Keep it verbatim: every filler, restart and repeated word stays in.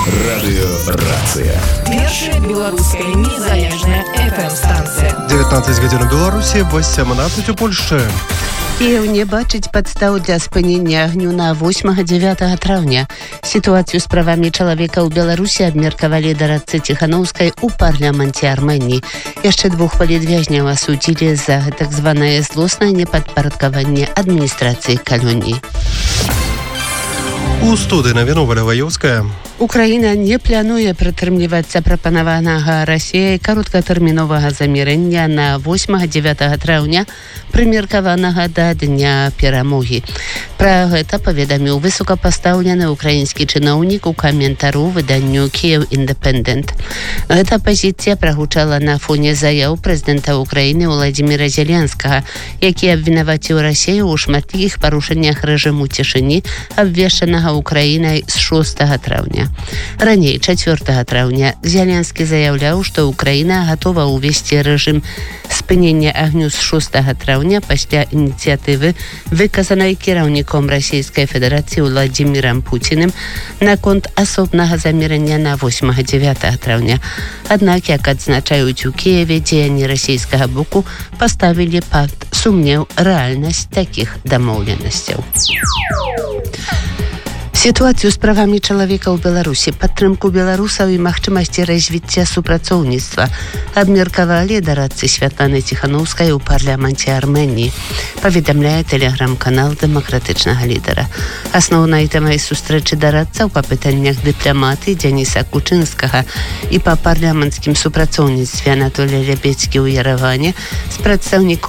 Радыёрацыя. Першая беларуская незалежная эф эм-станцыя. девятнадцать гадзін у Беларусі, восемнадцать у Польшчы. Киев не бачыць падстаў для спынення агню на восьмага-дзявятага траўня. Сітуацыю з правамі чалавека ў Беларусі абмеркавалі дарадцы Ціханаўскай у парламенце Арменіі. Яшчэ двух палітвязняў асудзілі за так званае злоснае непадпарадкаванне адміністрацыі калоніі. У студыі навіну Валяваёўская. Украіна не плануе прытрымліваць запрапанаванага Расіяй кароткатэрміновага замірэння на восьмага-дзявятага траўня, прымеркаванага да дня перамогі. Пра гэта паведаміў высокапастаўлены украінскі чыноўнік у каментару выданню Kyiv Independent. Гэта пазіцыя прагучала на фоне заяў прэзідэнта Украіны Владзіміра Зеленскага, які абвінаваціў Расію ў шматлікіх парушэннях рэжыму цішыні, абвешчанага Украінай з шостага траўня. Раней, чацвёртага траўня, Зеленскі заяўляў, што Украіна гатова ўвесці рэжым спынення агню з шостага траўня пасля ініцыятывы, выказанай кіраўніком Расійскай Федэрацыі Владзімірам Пуціным наконт асобнага замірэння на восьмага-дзявятага траўня. Аднак, як адзначаюць у Кіеве, дзеянні расійскага боку паставілі пад сумнеў рэальнасць такіх дамоўленасцяў. Сітуацыю з правамі чалавека ў Беларусі, падтрымку беларусаў і магчымасці развіцця супрацоўніцтва абмеркавалі дарадцы Святланы Ціханаўскай у парламенце Арменіі, паведамляе тэлеграм-канал дэмакратычнага лідара. Асноўнай тэмай сустрэчы дарадцаў па пытаннях дыпламатыі Дзяніса Кучынскага і па парламенцкім супрацоўніцтве Анатолія Лябедзькі ў Ерэване з прадстаўніком